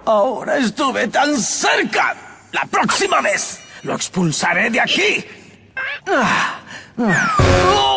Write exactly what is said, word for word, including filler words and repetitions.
Ahora estuve tan cerca. La próxima vez lo expulsaré de aquí. Ah, ah. ¡Oh!